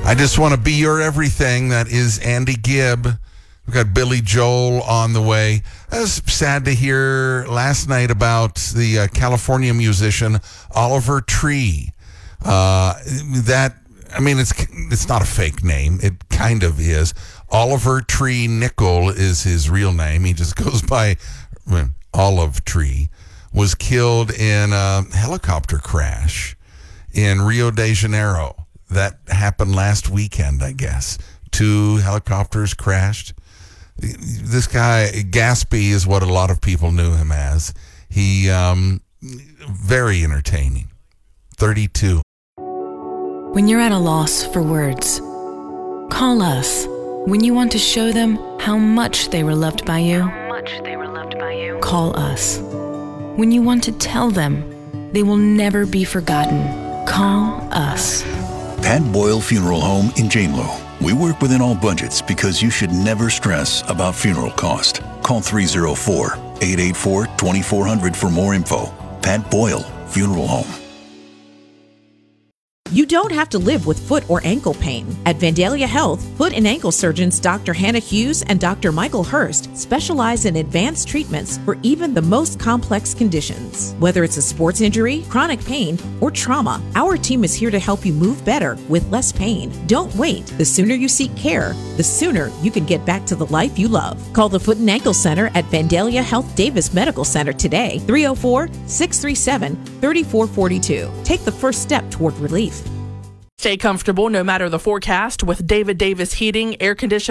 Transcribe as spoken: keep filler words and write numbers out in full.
I Just Want to Be Your Everything. That is Andy Gibb. We've got Billy Joel on the way. I was sad to hear last night about the uh, California musician Oliver Tree. Uh, that, I mean, it's it's not a fake name. It kind of is. Oliver Tree Nickel is his real name. He just goes by well, Olive Tree. Was killed in a helicopter crash in Rio de Janeiro. That happened last weekend, I guess. Two helicopters crashed. This guy, Gatsby, is what a lot of people knew him as. He, um, very entertaining. thirty-two. When you're at a loss for words, call us. When you want to show them how much they were loved by you, How much they were loved by you. call us. When you want to tell them they will never be forgotten, call us. Pat Boyle Funeral Home in Janelow. We work within all budgets because you should never stress about funeral cost. Call three oh four, eight eight four, two four zero zero for more info. Pat Boyle Funeral Home. You don't have to live with foot or ankle pain. At Vandalia Health, foot and ankle surgeons Doctor Hannah Hughes and Doctor Michael Hurst specialize in advanced treatments for even the most complex conditions. Whether it's a sports injury, chronic pain, or trauma, our team is here to help you move better with less pain. Don't wait. The sooner you seek care, the sooner you can get back to the life you love. Call the Foot and Ankle Center at Vandalia Health Davis Medical Center today, three oh four, six three seven, three four four two. Take the first step toward relief. Stay comfortable no matter the forecast with David Davis Heating, Air Conditioning.